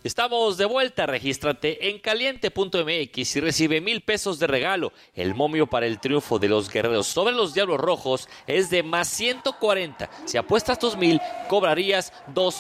Estamos de vuelta, regístrate en caliente.mx y recibe 1,000 pesos de regalo. El momio para el triunfo de los guerreros sobre los Diablos Rojos es de más 140. Si apuestas tus 1,000, cobrarías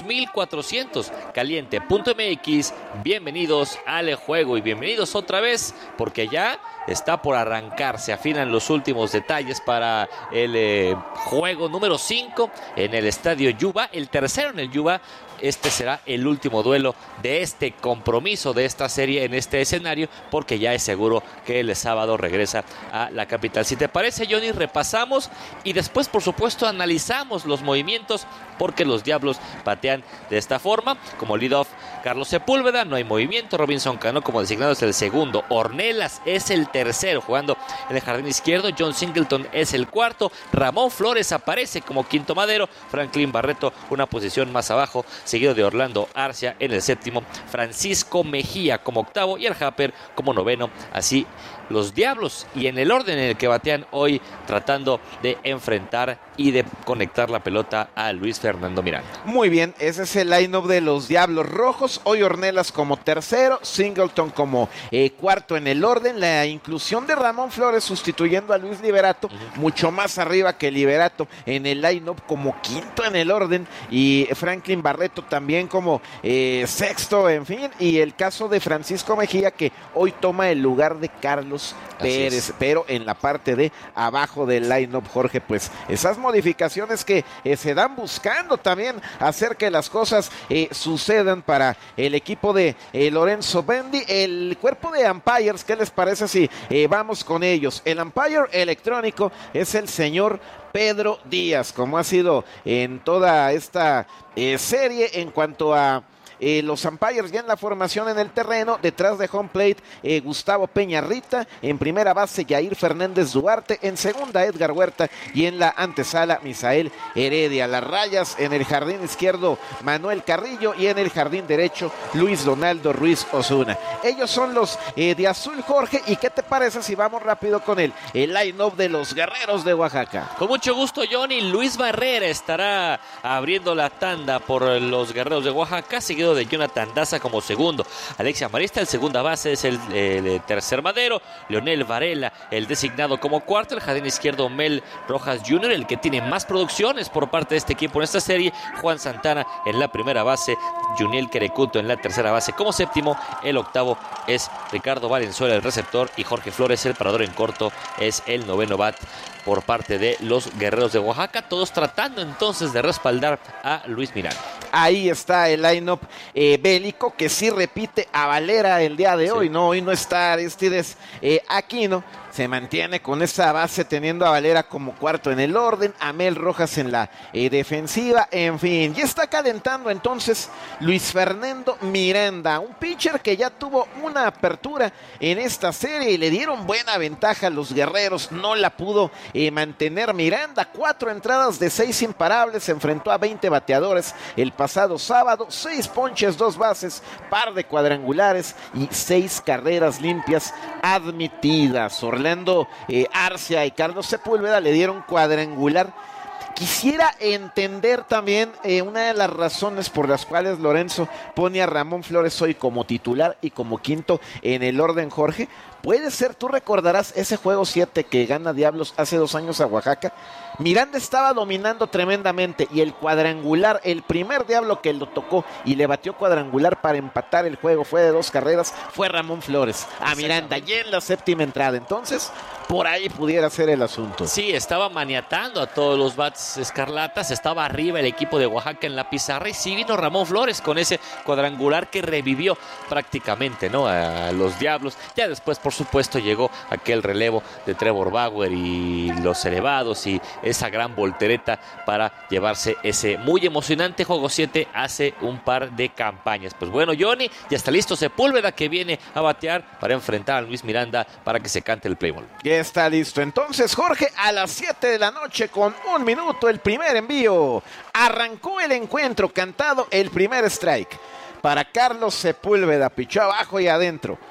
2,400. Caliente.mx, bienvenidos al juego y bienvenidos otra vez, porque ya está por arrancar. Se afinan los últimos detalles para el juego número 5 en el Estadio Yuba, el tercero en el Yuba. Este será el último duelo de este compromiso, de esta serie en este escenario, porque ya es seguro que el sábado regresa a la capital. Si te parece, Johnny, repasamos y después, por supuesto, analizamos los movimientos, porque los Diablos batean de esta forma. Como lead-off, Carlos Sepúlveda, no hay movimiento. Robinson Cano como designado es el segundo. Ornelas es el tercero, jugando en el jardín izquierdo. John Singleton es el cuarto. Ramón Flores aparece como quinto madero. Franklin Barreto, una posición más abajo, seguido de Orlando Arcia en el séptimo, Francisco Mejía como octavo y el Happer como noveno. Así los Diablos, y en el orden en el que batean hoy, tratando de enfrentar y de conectar la pelota a Luis Fernando Miranda. Muy bien, ese es el line-up de los Diablos Rojos. Hoy Ornelas como tercero, Singleton como cuarto en el orden. La inclusión de Ramón Flores sustituyendo a Luis Liberato, mucho más arriba que Liberato en el line-up como quinto en el orden, y Franklin Barreto también como sexto, en fin, y el caso de Francisco Mejía, que hoy toma el lugar de Carlos Pérez, pero en la parte de abajo del line-up, Jorge, pues esas modificaciones que se dan buscando también hacer que las cosas sucedan para el equipo de Lorenzo Bendy. El cuerpo de umpires, ¿qué les parece si vamos con ellos? El umpire electrónico es el señor Pedro Díaz, como ha sido en toda esta serie en cuanto a los umpires ya en la formación en el terreno. Detrás de home plate, Gustavo Peñarrita. En primera base, Yair Fernández Duarte. En segunda, Edgar Huerta. Y en la antesala, Misael Heredia. Las rayas en el jardín izquierdo, Manuel Carrillo. Y en el jardín derecho, Luis Donaldo Ruiz Osuna. Ellos son los de azul, Jorge. ¿Y qué te parece si vamos rápido con el line-up de los Guerreros de Oaxaca? Con mucho gusto, Johnny. Luis Barrera estará abriendo la tanda por los Guerreros de Oaxaca, seguido de Jonathan Daza como segundo. Alexia Marista, el segunda base, es el tercer madero. Leonel Varela, el designado como cuarto. El jardín izquierdo, Mel Rojas Jr., el que tiene más producciones por parte de este equipo en esta serie. Juan Santana en la primera base. Juniel Querecuto en la tercera base como séptimo. El octavo es Ricardo Valenzuela, el receptor. Y Jorge Flores, el parador en corto, es el noveno bat por parte de los Guerreros de Oaxaca. Todos tratando entonces de respaldar a Luis Miranda. Ahí está el line-up bélico, que sí repite a Valera el día de hoy, ¿no? Hoy no está Aristides Aquino. Se mantiene con esa base, teniendo a Valera como cuarto en el orden, a Mel Rojas en la defensiva. En fin, ya está calentando entonces Luis Fernando Miranda, un pitcher que ya tuvo una apertura en esta serie y le dieron buena ventaja a los Guerreros. No la pudo mantener Miranda. 4 entradas de 6 imparables, se enfrentó a 20 bateadores el pasado sábado. 6 ponches, 2 bases, par de cuadrangulares y 6 carreras limpias admitidas. Orlando Arcia y Carlos Sepúlveda le dieron cuadrangular. Quisiera entender también una de las razones por las cuales Lorenzo pone a Ramón Flores hoy como titular y como quinto en el orden, Jorge. Puede ser, tú recordarás ese juego 7 que gana Diablos hace 2 años a Oaxaca. Miranda estaba dominando tremendamente y el cuadrangular, el primer Diablo que lo tocó y le batió cuadrangular para empatar el juego, fue de 2 carreras, fue Ramón Flores a Miranda y en la séptima entrada. Entonces, por ahí pudiera ser el asunto. Sí, estaba maniatando a todos los bats escarlatas, estaba arriba el equipo de Oaxaca en la pizarra y sí vino Ramón Flores con ese cuadrangular que revivió prácticamente, ¿no?, a los Diablos. Ya después, por supuesto, llegó aquel relevo de Trevor Bauer y los elevados y esa gran voltereta para llevarse ese muy emocionante juego 7 hace un par de campañas. Pues bueno, Johnny, ya está listo Sepúlveda, que viene a batear para enfrentar a Luis Miranda para que se cante el play ball. Ya está listo. Entonces, Jorge, a las 7 de la noche con 1 minuto el primer envío. Arrancó el encuentro, cantado el primer strike para Carlos Sepúlveda, pichó abajo y adentro.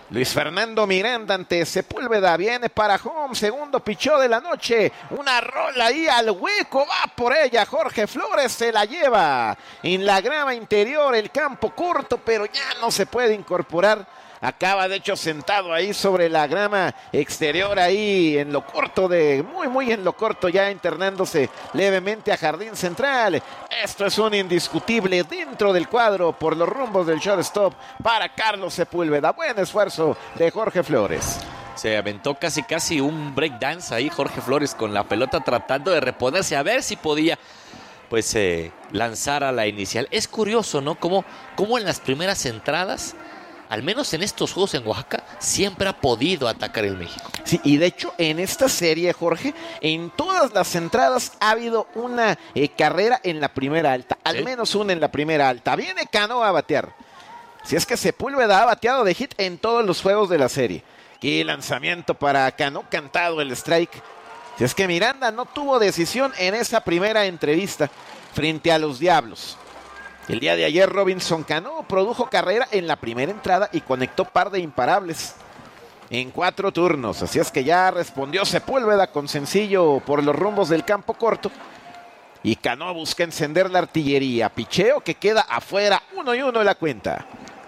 Luis Fernando Miranda ante Sepúlveda, viene para home, segundo pichó de la noche, una rola ahí al hueco, va por ella Jorge Flores, se la lleva en la grama interior, el campo corto, pero ya no se puede incorporar. Acaba de hecho sentado ahí sobre la grama exterior, ahí en lo corto, muy en lo corto, ya internándose levemente a jardín central. Esto es un indiscutible dentro del cuadro por los rumbos del shortstop para Carlos Sepúlveda. Buen esfuerzo de Jorge Flores. Se aventó casi un breakdance ahí Jorge Flores con la pelota tratando de reponerse a ver si podía pues lanzar a la inicial. Es curioso, ¿no? Cómo en las primeras entradas, al menos en estos juegos en Oaxaca, siempre ha podido atacar el México. Sí, y de hecho en esta serie, Jorge, en todas las entradas ha habido una carrera en la primera alta, al menos una en la primera alta. Viene Cano a batear. Si es que Sepúlveda ha bateado de hit en todos los juegos de la serie. Qué lanzamiento para Cano, cantado el strike. Si es que Miranda no tuvo decisión en esa primera entrevista frente a los Diablos. El día de ayer Robinson Cano produjo carrera en la primera entrada y conectó par de imparables en 4 turnos. Así es que ya respondió Sepúlveda con sencillo por los rumbos del campo corto. Y Cano busca encender la artillería. Picheo que queda afuera, 1-1 la cuenta.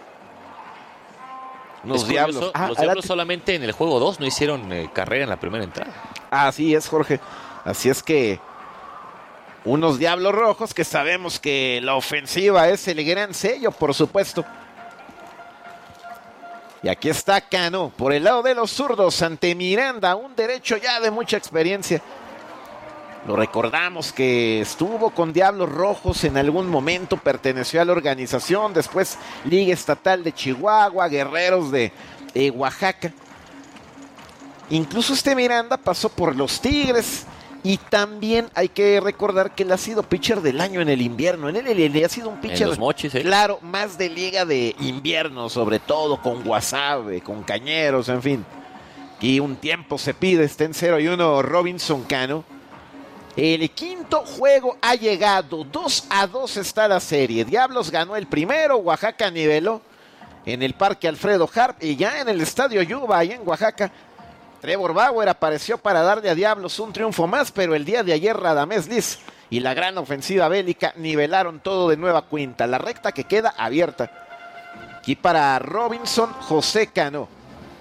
Los Diablos solamente en el juego 2 no hicieron carrera en la primera entrada. Así es, Jorge. Así es que unos Diablos Rojos que sabemos que la ofensiva es el gran sello, por supuesto. Y aquí está Cano por el lado de los zurdos ante Miranda, un derecho ya de mucha experiencia. Lo recordamos que estuvo con Diablos Rojos en algún momento, perteneció a la organización, después Liga Estatal de Chihuahua, Guerreros de Oaxaca. Incluso este Miranda pasó por los Tigres. Y también hay que recordar que él ha sido pitcher del año en el invierno. En él ha sido un pitcher, en los Mochis, claro, más de liga de invierno, sobre todo con Guasave, con Cañeros, en fin. Y un tiempo se pide, está en 0-1 Robinson Cano. El quinto juego ha llegado, 2-2 está la serie. Diablos ganó el primero, Oaxaca niveló en el Parque Alfredo Harp y ya en el Estadio Yuba, ahí en Oaxaca. Trevor Bauer apareció para darle a Diablos un triunfo más, pero el día de ayer Radamés Liz y la gran ofensiva bélica nivelaron todo de nueva cuenta. La recta que queda abierta. Aquí para Robinson José Cano.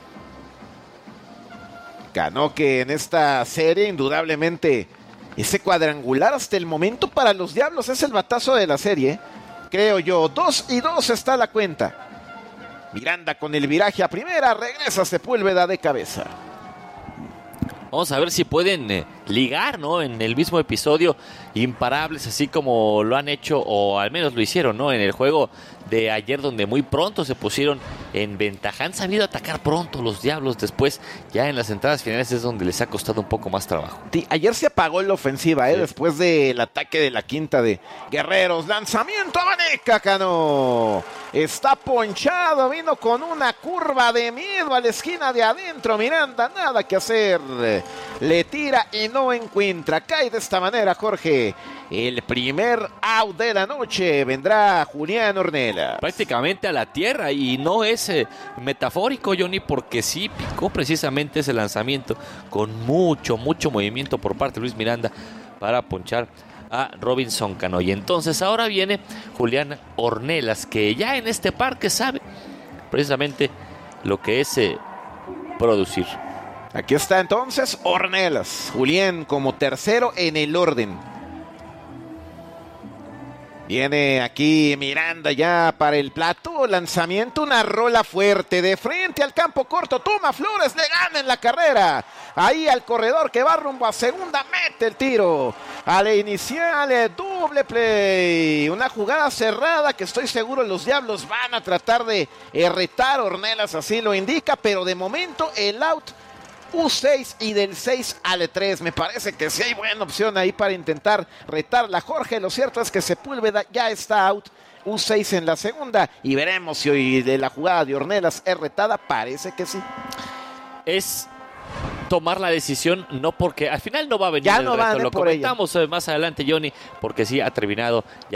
Cano que en esta serie indudablemente ese cuadrangular hasta el momento para los Diablos es el batazo de la serie. Creo yo, 2-2 está la cuenta. Miranda con el viraje a primera, regresa Sepúlveda de cabeza. Vamos a ver si pueden ligar, ¿no? En el mismo episodio, imparables, así como lo han hecho, o al menos lo hicieron, ¿no? En el juego de ayer, donde muy pronto se pusieron en ventaja. Han sabido atacar pronto los Diablos, después ya en las entradas finales es donde les ha costado un poco más trabajo. Sí, ayer se apagó la ofensiva, sí, después del ataque de la quinta de Guerreros. Lanzamiento a Vaneca, Cano. Está ponchado, vino con una curva de miedo a la esquina de adentro. Miranda, nada que hacer. Le tira y no encuentra. Cae de esta manera, Jorge. El primer out de la noche vendrá Julián Ornelas. Prácticamente a la tierra, y no es metafórico, Johnny, porque sí picó precisamente ese lanzamiento con mucho movimiento por parte de Luis Miranda para ponchar a Robinson Cano. Y entonces ahora viene Julián Ornelas, que ya en este parque sabe precisamente lo que es producir. Aquí está entonces Ornelas. Julián como tercero en el orden. Viene aquí Miranda ya para el plato. Lanzamiento, una rola fuerte de frente al campo corto. Toma Flores, le gana en la carrera. Ahí al corredor que va rumbo a segunda, mete el tiro. A la inicial, doble play. Una jugada cerrada que estoy seguro los Diablos van a tratar de retar. Ornelas así lo indica, pero de momento el out U6 y del 6 al 3. Me parece que sí hay buena opción ahí para intentar retarla, Jorge. Lo cierto es que Sepúlveda ya está out. U6 en la segunda y veremos si hoy de la jugada de Ornelas es retada. Parece que sí. Es tomar la decisión, no porque al final no va a venir ya el no resto. Van lo por comentamos más adelante, Johnny, porque sí ha terminado ya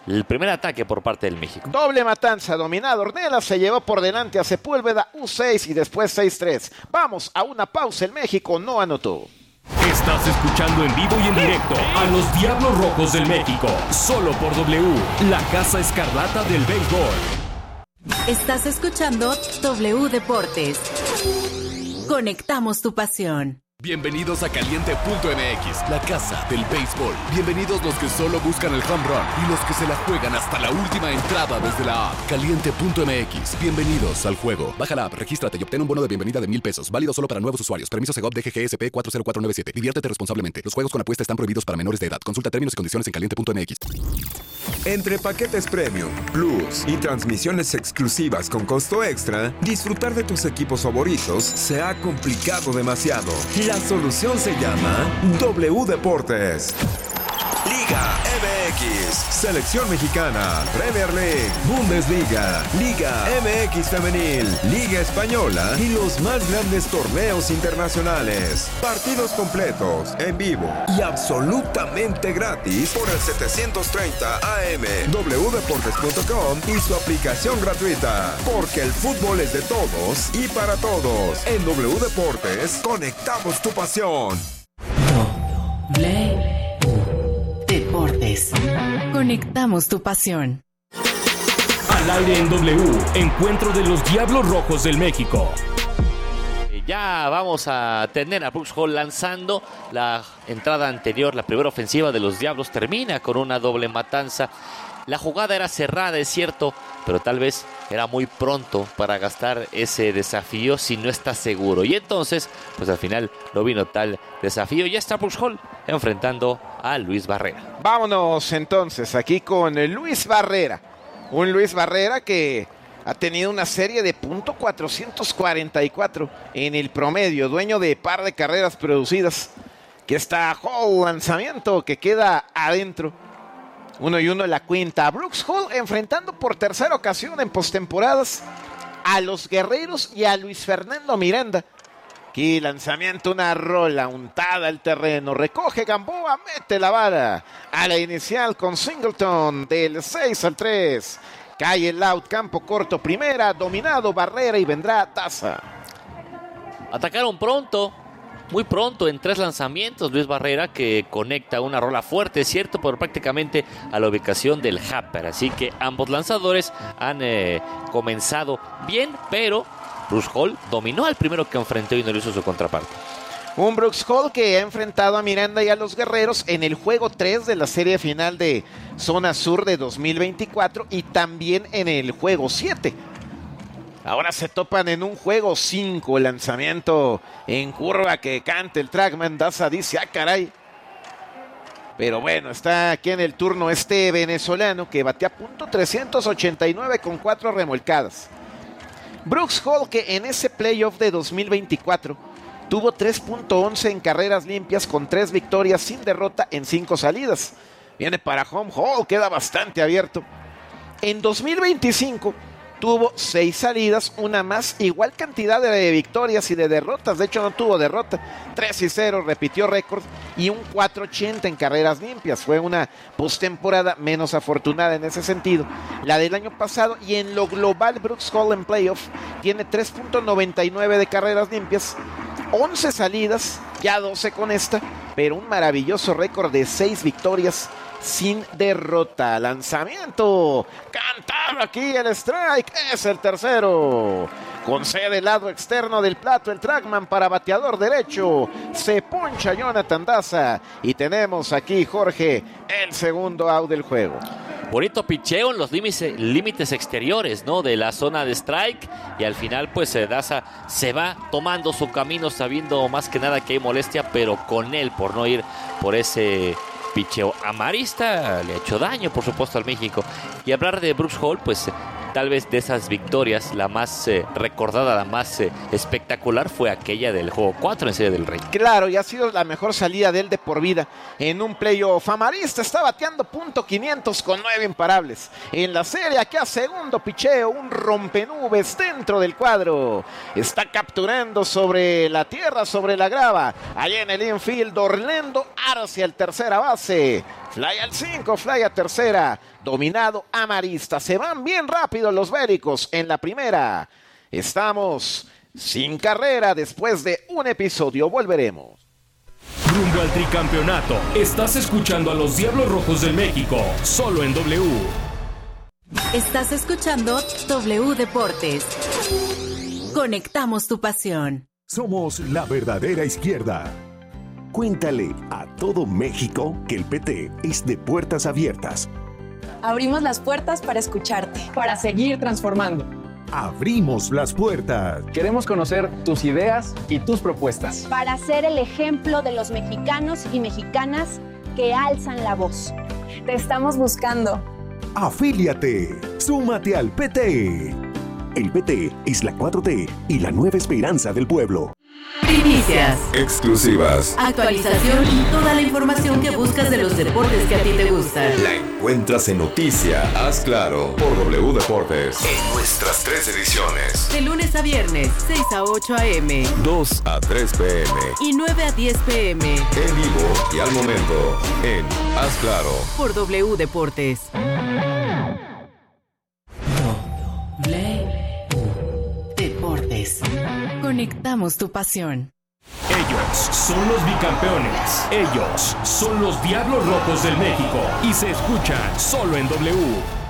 el primer ataque por parte del México. Doble matanza, dominado. Ornelas se llevó por delante a Sepúlveda, U6 y después 6-3. Vamos a una pausa. El México no anotó. Estás escuchando en vivo y en directo a los Diablos Rojos del México, solo por W, la Casa Escarlata del Béisbol. Estás escuchando W Deportes. Conectamos tu pasión. Bienvenidos a Caliente.mx, la casa del béisbol. Bienvenidos los que solo buscan el home run y los que se la juegan hasta la última entrada desde la app. Caliente.mx, bienvenidos al juego. Baja la app, regístrate y obtén un bono de bienvenida de $1,000. Válido solo para nuevos usuarios. Permiso Segov DGGSP 40497. Diviértete responsablemente. Los juegos con apuesta están prohibidos para menores de edad. Consulta términos y condiciones en Caliente.mx. Entre paquetes premium, plus y transmisiones exclusivas con costo extra, disfrutar de tus equipos favoritos se ha complicado demasiado. La solución se llama W Deportes. Liga MX, Selección Mexicana, Premier League, Bundesliga, Liga MX Femenil, Liga Española y los más grandes torneos internacionales. Partidos completos, en vivo y absolutamente gratis por el 730 AM, wdeportes.com y su aplicación gratuita. Porque el fútbol es de todos y para todos. En W Deportes, conectamos tu pasión. Deportes. Conectamos tu pasión. Al aire en W, encuentro de los Diablos Rojos del México. Ya vamos a tener a Brooks Hall lanzando. La entrada anterior, la primera ofensiva de los Diablos, termina con una doble matanza. La jugada era cerrada, es cierto, pero tal vez era muy pronto para gastar ese desafío si no está seguro. Y entonces, pues al final no vino tal desafío. Ya está Brooks Hall enfrentando a Luis Barrera. Vámonos entonces aquí con Luis Barrera. Un Luis Barrera que ha tenido una serie de .444 en el promedio, dueño de par de carreras producidas. Que está Hall, lanzamiento que queda adentro. 1-1 en la cuenta. Brooks Hall enfrentando por tercera ocasión en postemporadas a los Guerreros y a Luis Fernando Miranda. Aquí lanzamiento, una rola untada al terreno. Recoge Gamboa, mete la vara a la inicial con Singleton del 6-3. Cae el out, campo corto, primera, dominado Barrera y vendrá Taza. Atacaron pronto. Muy pronto, en 3 lanzamientos, Luis Barrera, que conecta una rola fuerte, es cierto, pero prácticamente a la ubicación del Happer. Así que ambos lanzadores han comenzado bien, pero Brooks Hall dominó al primero que enfrentó y no lo hizo su contraparte. Un Brooks Hall que ha enfrentado a Miranda y a los Guerreros en el juego 3 de la serie final de Zona Sur de 2024 y también en el juego 7. Ahora se topan en un juego 5, lanzamiento en curva que canta el trackman. Daza dice, caray. Pero bueno, está aquí en el turno este venezolano que batea .389 con 4 remolcadas. Brooks Hall que en ese playoff de 2024 tuvo 3.11 en carreras limpias con 3 victorias sin derrota en 5 salidas. Viene para home, Hall queda bastante abierto. En 2025... tuvo 6 salidas, una más, igual cantidad de victorias y de derrotas. De hecho, no tuvo derrota. 3-0, repitió récord. Y un 4.80 en carreras limpias. Fue una postemporada menos afortunada en ese sentido. La del año pasado. Y en lo global, Brooks Hall en playoff tiene 3.99 de carreras limpias. 11 salidas, ya 12 con esta. Pero un maravilloso récord de 6 victorias sin derrota. Lanzamiento, cantaba aquí el strike, es el tercero. Concede el lado externo del plato el trackman para bateador derecho. Se poncha Jonathan Daza y tenemos aquí, Jorge, el segundo out del juego. Bonito picheo en los límites exteriores, ¿no? De la zona de strike. Y al final, pues, Daza se va tomando su camino, sabiendo más que nada que hay molestia, pero con él, por no ir por ese picheo amarista, le ha hecho daño, por supuesto, al México. Y hablar de Brooks Hall, pues, tal vez de esas victorias, la más recordada, la más espectacular fue aquella del juego 4 en Serie del Rey. Claro, y ha sido la mejor salida de él de por vida en un playoff. Amarista está bateando .500 con 9 imparables. En la serie, aquí a segundo picheo, un rompenubes dentro del cuadro. Está capturando sobre la tierra, sobre la grava. Allá en el infield, Orlando hacia el tercera base. Fly al 5, fly a tercera. Dominado Amarista. Se van bien rápido los Béricos en la primera. Estamos sin carrera después de un episodio. Volveremos. Rumbo al tricampeonato. Estás escuchando a los Diablos Rojos del México, solo en W. Estás escuchando W Deportes. Conectamos tu pasión. Somos la verdadera izquierda. Cuéntale a todo México que el PT es de puertas abiertas. Abrimos las puertas para escucharte. Para seguir transformando. Abrimos las puertas. Queremos conocer tus ideas y tus propuestas. Para ser el ejemplo de los mexicanos y mexicanas que alzan la voz. Te estamos buscando. Afíliate. Súmate al PT. El PT es la 4T y la nueva esperanza del pueblo. Primicias, Exclusivas. actualización y toda la información que buscas de los deportes que a ti te gustan. La encuentras en Noticia. Haz claro por W Deportes. En nuestras 3 ediciones. De lunes a viernes, 6 a 8 a.m. 2 a 3 p.m. y 9 a 10 p.m. En vivo y al momento. En Haz claro. por W Deportes. Deportes. Conectamos tu pasión. Ellos son los bicampeones. Ellos son los Diablos Rojos del México. Y se escuchan solo en W.